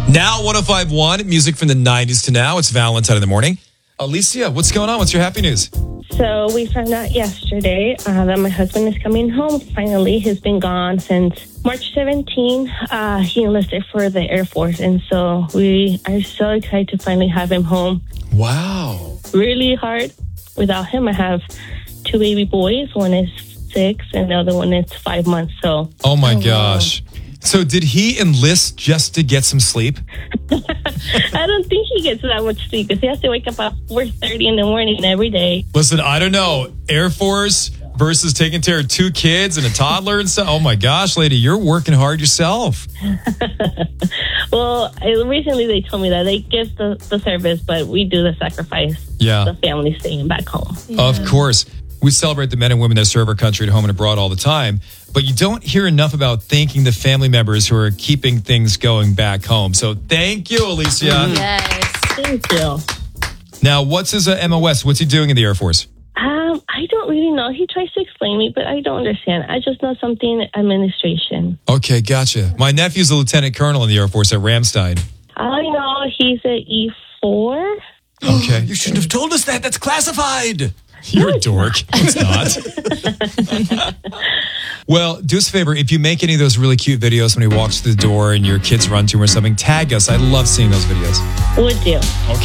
Now 105.1, music from the 90s to now. It's Valentine in the morning. Alicia, what's going on? What's your happy news? So we found out yesterday that my husband is coming home. Finally, he's been gone since March 17. He enlisted for the Air Force, and so we are so excited to finally have him home. Wow. Really hard without him. I have 2 baby boys. One is 6, and the other one is 5 months. So. Oh my gosh. So did he enlist just to get some sleep? I don't think he gets that much sleep because he has to wake up at 4:30 in the morning every day. Listen, I don't know. Air Force versus taking care of 2 kids and a toddler and stuff. Oh my gosh, lady, you're working hard yourself. Well, recently they told me that they give the service, but we do the sacrifice. Yeah. The family staying back home. Yeah. Of course. We celebrate the men and women that serve our country at home and abroad all the time, but you don't hear enough about thanking the family members who are keeping things going back home. So thank you, Alicia. Yes. Thank you. Now, what's his MOS? What's he doing in the Air Force? I don't really know. He tries to explain me, but I don't understand. I just know something administration. Okay, gotcha. My nephew's a lieutenant colonel in the Air Force at Ramstein. I know he's an E4. Okay. You shouldn't have told us that. That's classified. You're a dork. It's not. Well, do us a favor. If you make any of those really cute videos when he walks through the door and your kids run to him or something, tag us. I love seeing those videos. Would do. Okay.